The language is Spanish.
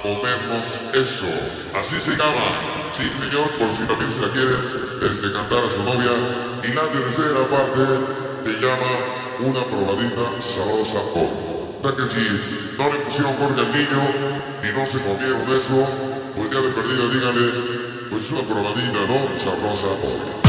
comernos eso. Así se llama. Sí, señor, por si también se la quiere cantar a su novia. Y la tercera parte se llama una probadita sabrosa hoy. O sea que si no le pusieron Jorge al niño y no se comieron eso, pues ya de perdido díganle, pues una probadita, ¿no? Sabrosa hoy.